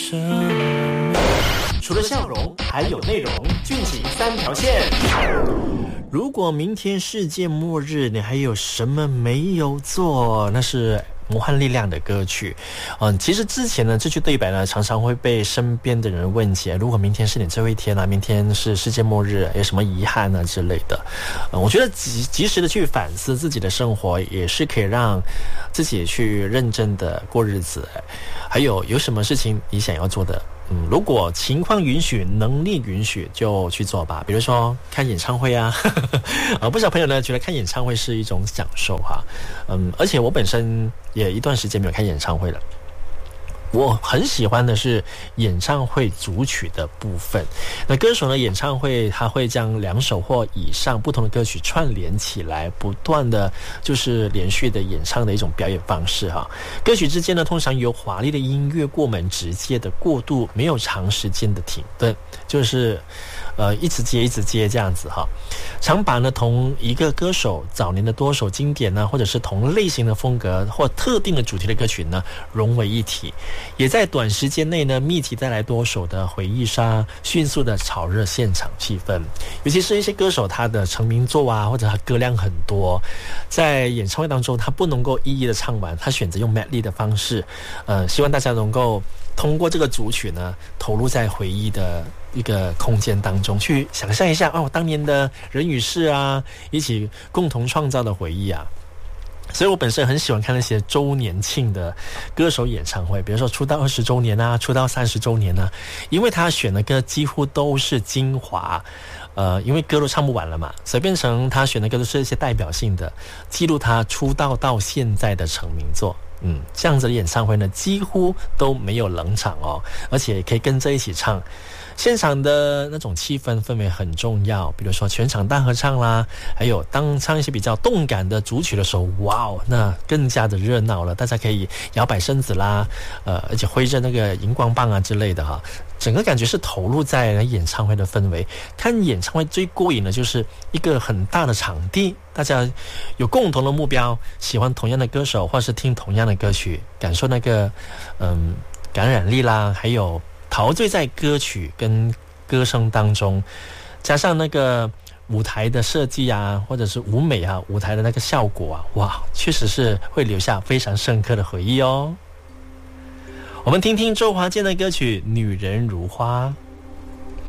什么？除了笑容，还有内容，俊起3条线。如果明天世界末日，你还有什么没有做？那是魔幻力量的歌曲。其实之前呢，这句对白呢，常常会被身边的人问起，如果明天是你最后一天啊，明天是世界末日，有什么遗憾啊之类的。我觉得及时的去反思自己的生活，也是可以让自己去认真的过日子。还有什么事情你想要做的？如果情况允许，能力允许，就去做吧。比如说看演唱会啊，不少朋友呢觉得看演唱会是一种享受哈。而且我本身也一段时间没有看演唱会了。我很喜欢的是演唱会组曲的部分。那歌手呢，演唱会他会将2首或以上不同的歌曲串联起来，不断的就是连续的演唱的一种表演方式哈。歌曲之间呢，通常由华丽的音乐过门，直接的过渡，没有长时间的停顿，就是一直接这样子哈。常把呢同一个歌手早年的多首经典呢，或者是同类型的风格或特定的主题的歌曲呢融为一体，也在短时间内呢密集带来多首的回忆杀，迅速的炒热现场气氛。尤其是一些歌手他的成名作啊，或者他歌量很多，在演唱会当中他不能够一一的唱完，他选择用 medley 的方式，希望大家能够通过这个组曲呢，投入在回忆的一个空间当中，去想象一下当年的人与事啊，一起共同创造的回忆啊。所以我本身很喜欢看那些周年庆的歌手演唱会，比如说出道20周年啊，出道30周年啊，因为他选的歌几乎都是精华，因为歌都唱不完了嘛，所以变成他选的歌都是一些代表性的，记录他出道到现在的成名作。这样子的演唱会呢，几乎都没有冷场哦，而且可以跟着一起唱。现场的那种气氛氛围很重要，比如说全场大合唱啦，还有当唱一些比较动感的主曲的时候，那更加的热闹了，大家可以摇摆身子啦，而且挥着那个荧光棒啊之类的哈，整个感觉是投入在演唱会的氛围。看演唱会最过瘾的就是一个很大的场地，大家有共同的目标，喜欢同样的歌手，或是听同样的歌曲，感受那个感染力啦，还有陶醉在歌曲跟歌声当中，加上那个舞台的设计啊，或者是舞美啊，舞台的那个效果啊，确实是会留下非常深刻的回忆哦。我们听听周华健的歌曲《女人如花》。